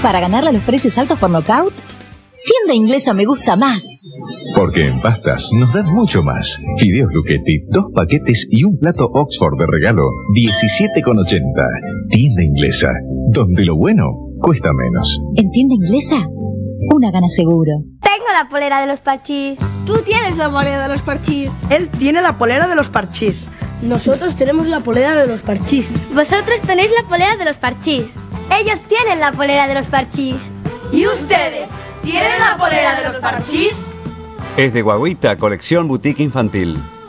¿Para ganarle a los precios altos por nocaut? Tienda Inglesa me gusta más. Porque en pastas nos dan mucho más. Fideos Lucchetti, 2 paquetes y un plato Oxford de regalo, 17,80. Tienda Inglesa, donde lo bueno cuesta menos. En Tienda Inglesa, una gana seguro. Tengo la polera de los Parchís. Tú tienes la polera de los Parchís. Él tiene la polera de los Parchís. Nosotros tenemos la polera de los Parchís. Vosotros tenéis la polera de los Parchís. Ellos tienen la polera de los Parchís. ¿Y ustedes tienen la polera de los Parchís? Es de Guaguita, colección boutique infantil.